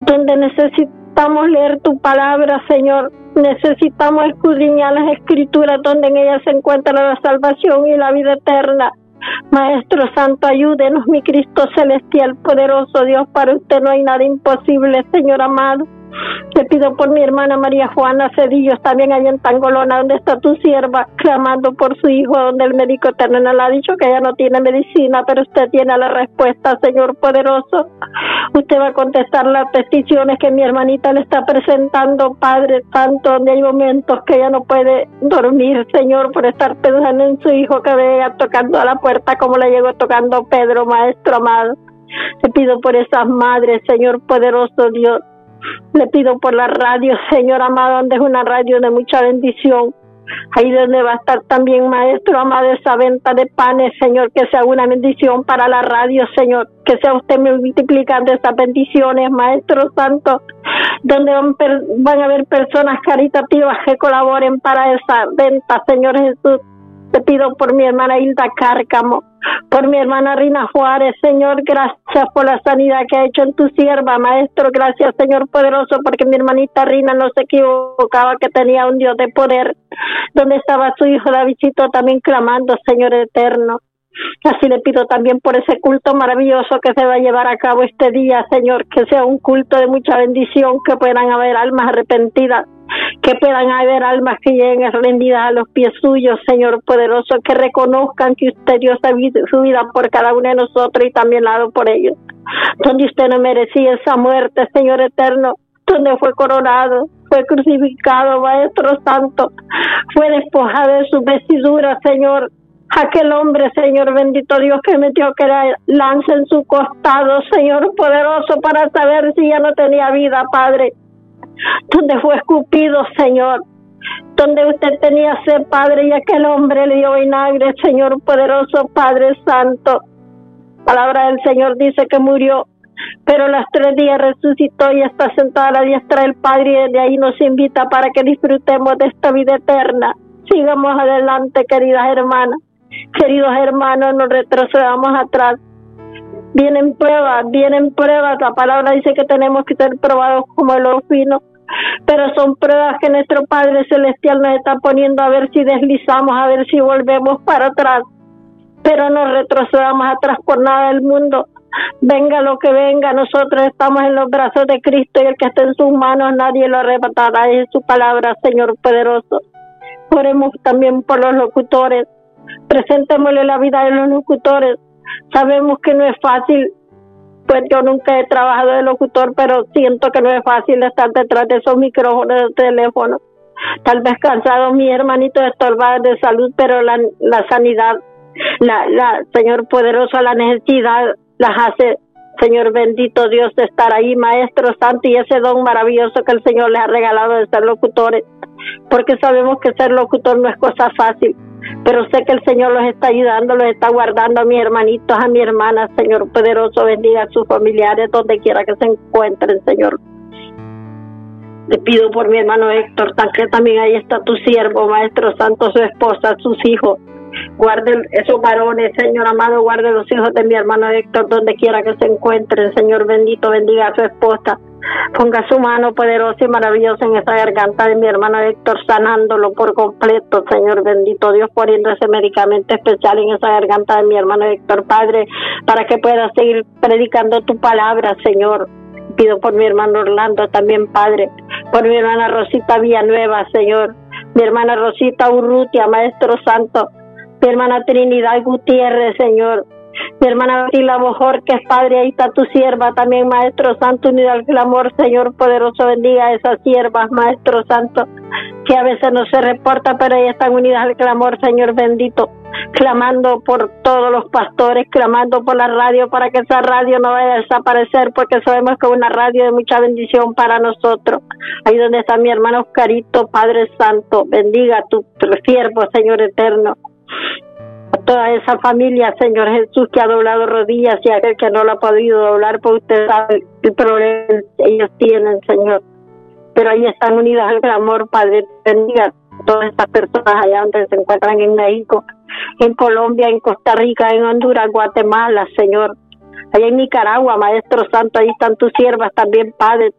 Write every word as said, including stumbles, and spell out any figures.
donde necesitamos leer tu palabra, Señor. Necesitamos escudriñar las escrituras, donde en ellas se encuentra la salvación y la vida eterna. Maestro Santo, ayúdenos, mi Cristo celestial, poderoso Dios. Para usted no hay nada imposible, Señor amado. Te pido por mi hermana María Juana Cedillos, también allá en Tangolona, donde está tu sierva, clamando por su hijo, donde el médico terrenal le ha dicho que ella no tiene medicina, pero usted tiene la respuesta, Señor poderoso. Usted va a contestar las peticiones que mi hermanita le está presentando, Padre Santo, donde hay momentos que ella no puede dormir, Señor, por estar pensando en su hijo que venga tocando a la puerta como le llegó tocando Pedro, Maestro amado. Te pido por esas madres, Señor poderoso Dios. Le pido por la radio, Señor amado, donde es una radio de mucha bendición. Ahí donde va a estar también, Maestro amado, esa venta de panes, Señor, que sea una bendición para la radio, Señor. Que sea usted multiplicando esas bendiciones, Maestro Santo, donde van, per, van a haber personas caritativas que colaboren para esa venta, Señor Jesús. Te pido por mi hermana Hilda Cárcamo, por mi hermana Rina Juárez, Señor, gracias por la sanidad que ha hecho en tu sierva, Maestro, gracias, Señor poderoso, porque mi hermanita Rina no se equivocaba, que tenía un Dios de poder, donde estaba su hijo Davidcito también clamando, Señor eterno. Así le pido también por ese culto maravilloso que se va a llevar a cabo este día, Señor, que sea un culto de mucha bendición, que puedan haber almas arrepentidas, que puedan haber almas que lleguen rendidas a los pies suyos, Señor poderoso, que reconozcan que usted dio su vida por cada uno de nosotros y también la ha dado por ellos, donde usted no merecía esa muerte, Señor eterno, donde fue coronado, fue crucificado, Maestro Santo, fue despojado de sus vestiduras, Señor. Aquel hombre, Señor bendito Dios, que metió que la lanza en su costado, Señor poderoso, para saber si ya no tenía vida, Padre. Donde fue escupido, Señor, donde usted tenía sed, Padre, y aquel hombre le dio vinagre, Señor poderoso, Padre Santo. Palabra del Señor dice que murió, pero a los tres días resucitó y está sentado a la diestra del Padre, y desde ahí nos invita para que disfrutemos de esta vida eterna. Sigamos adelante, queridas hermanas, queridos hermanos, no retrocedamos atrás. Vienen pruebas, vienen pruebas. La palabra dice que tenemos que ser probados como el oro fino, pero son pruebas que nuestro Padre Celestial nos está poniendo a ver si deslizamos, a ver si volvemos para atrás. Pero no retrocedamos atrás por nada del mundo. Venga lo que venga, nosotros estamos en los brazos de Cristo, y el que esté en sus manos nadie lo arrebatará. Es su palabra, Señor poderoso. Oremos también por los locutores. Presentémosle la vida de los locutores. Sabemos que no es fácil, pues yo nunca he trabajado de locutor, pero siento que no es fácil estar detrás de esos micrófonos de teléfono. Tal vez cansado, mi hermanito, estorbados de salud, pero la, la sanidad, la, la Señor poderoso, la necesidad las hace, Señor bendito Dios, de estar ahí, Maestro Santo, y ese don maravilloso que el Señor les ha regalado de ser locutores, porque sabemos que ser locutor no es cosa fácil. Pero sé que el Señor los está ayudando, los está guardando a mis hermanitos, a mi hermana, Señor poderoso, bendiga a sus familiares donde quiera que se encuentren, Señor. Le pido por mi hermano Héctor, que también ahí está tu siervo, Maestro Santo, su esposa, sus hijos. Guarde esos varones, Señor amado, guarde los hijos de mi hermano Héctor donde quiera que se encuentren, Señor bendito, bendiga a su esposa. Ponga su mano poderosa y maravillosa en esa garganta de mi hermano Héctor, sanándolo por completo, Señor bendito Dios, poniendo ese medicamento especial en esa garganta de mi hermano Héctor, Padre, para que pueda seguir predicando tu palabra, Señor. Pido por mi hermano Orlando también, Padre, por mi hermana Rosita Villanueva, Señor, mi hermana Rosita Urrutia, Maestro Santo, mi hermana Trinidad Gutiérrez, Señor, mi hermana Betila Bojorquez, Padre, ahí está tu sierva también, Maestro Santo, unida al clamor, Señor poderoso, bendiga a esas siervas, Maestro Santo, que a veces no se reporta, pero ellas están unidas al clamor, Señor bendito, clamando por todos los pastores, clamando por la radio, para que esa radio no vaya a desaparecer, porque sabemos que es una radio de mucha bendición para nosotros. Ahí donde está mi hermano Oscarito, Padre Santo, bendiga a tu siervo, Señor eterno. A toda esa familia, Señor Jesús, que ha doblado rodillas, y aquel que no lo ha podido doblar, porque usted sabe el problema que ellos tienen, Señor. Pero ahí están unidas al clamor, Padre, bendiga a todas estas personas allá donde se encuentran en México, en Colombia, en Costa Rica, en Honduras, Guatemala, Señor. Allá en Nicaragua, Maestro Santo, ahí están tus siervas también, Padre.